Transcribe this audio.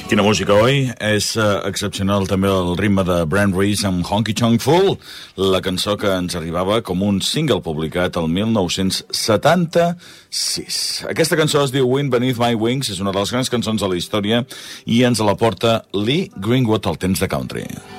Quina música, oi? És excepcional també el ritme de Brent Reese amb Honky Tonk Fool, la cançó que ens arribava com un single publicat el 1976. Aquesta cançó es diu Wind Beneath My Wings, és una de les grans cançons de la història i ens la porta Lee Greenwood al temps de country.